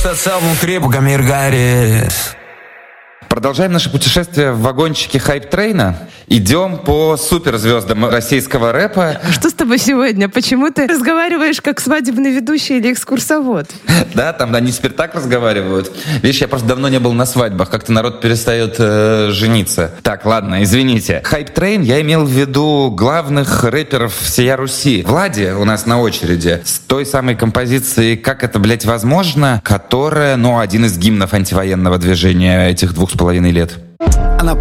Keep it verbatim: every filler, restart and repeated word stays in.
соцальный крип, Гамир Гаррис. Продолжаем наше путешествие в вагончике хайп-трейна. Идем по суперзвездам российского рэпа. Что с тобой сегодня? Почему ты разговариваешь как свадебный ведущий или экскурсовод? Да, там они теперь так разговаривают. Видишь, я просто давно не был на свадьбах. Как-то народ перестает э, жениться. Так, ладно, извините. Хайп-трейн, я имел в виду главных рэперов всея Руси. Влади у нас на очереди с той самой композицией «Как это, блядь, возможно?», которая, ну, один из гимнов антивоенного движения этих двух с половиной лет.